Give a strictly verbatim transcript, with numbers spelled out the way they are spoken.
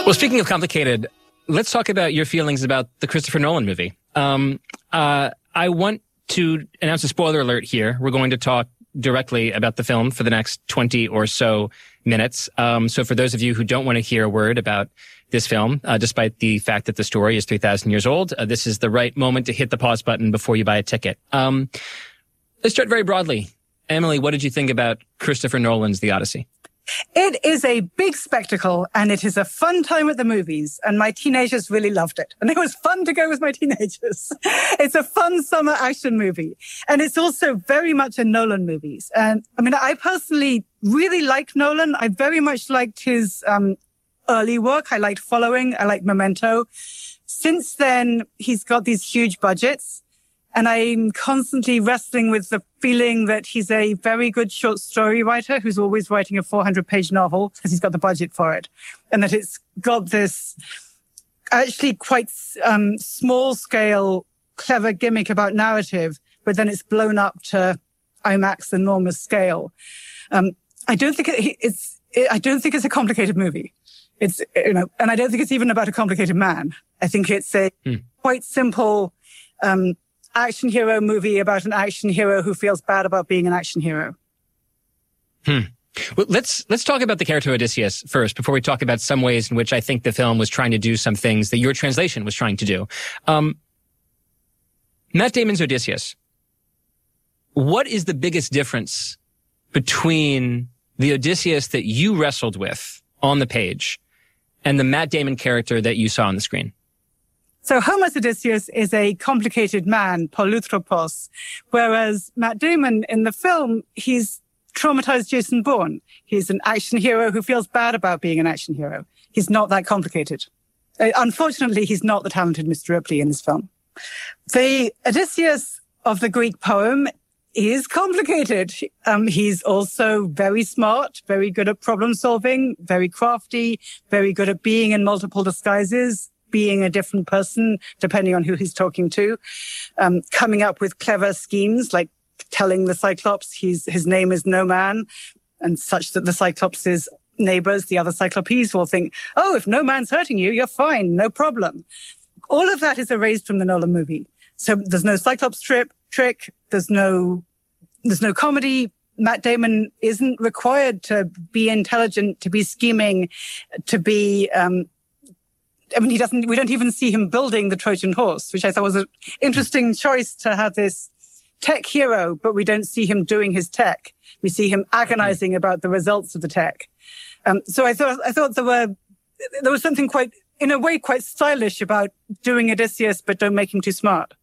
Well, speaking of complicated, let's talk about your feelings about the Christopher Nolan movie. Um, uh, I want to announce a spoiler alert here. We're going to talk directly about the film for the next twenty or so minutes. Um, so for those of you who don't want to hear a word about this film, uh, despite the fact that the story is three thousand years old, uh, this is the right moment to hit the pause button before you buy a ticket. Um, let's start very broadly. Emily, what did you think about Christopher Nolan's The Odyssey? It is a big spectacle, and it is a fun time at the movies, and my teenagers really loved it. And it was fun to go with my teenagers. It's a fun summer action movie. And it's also very much a Nolan movie. And I mean, I personally really like Nolan. I very much liked his um early work. I liked Following. I liked Memento. Since then, he's got these huge budgets. And I'm constantly wrestling with the feeling that he's a very good short story writer who's always writing a four hundred page novel because he's got the budget for it. And that it's got this actually quite um, small scale, clever gimmick about narrative, but then it's blown up to IMAX enormous scale. Um, I don't think it, it's, it, I don't think it's a complicated movie. It's, you know, and I don't think it's even about a complicated man. I think it's a hmm. quite simple, um, action hero movie about an action hero who feels bad about being an action hero. Hmm. Well, let's let's talk about the character Odysseus first, before we talk about some ways in which I think the film was trying to do some things that your translation was trying to do. Um, Matt Damon's Odysseus. What is the biggest difference between the Odysseus that you wrestled with on the page and the Matt Damon character that you saw on the screen? So Homer's Odysseus is a complicated man, Polytropos, whereas Matt Damon in the film, he's traumatized Jason Bourne. He's an action hero who feels bad about being an action hero. He's not that complicated. Uh, unfortunately, he's not the talented Mister Ripley in this film. The Odysseus of the Greek poem is complicated. Um, he's also very smart, very good at problem solving, very crafty, very good at being in multiple disguises, being a different person, depending on who he's talking to, um, coming up with clever schemes, like telling the Cyclops he's, his name is No Man, and such that the Cyclops' neighbors, the other Cyclopes, will think, oh, if No Man's hurting you, you're fine, no problem. All of that is erased from the Nolan movie. So there's no Cyclops trip, trick, there's no, there's no comedy. Matt Damon isn't required to be intelligent, to be scheming, to be, um, I mean, he doesn't, we don't even see him building the Trojan horse, which I thought was an interesting choice to have this tech hero, but we don't see him doing his tech. We see him agonizing about the results of the tech. Um, so I thought, I thought there were, there was something quite, in a way, quite stylish about doing Odysseus, but don't make him too smart.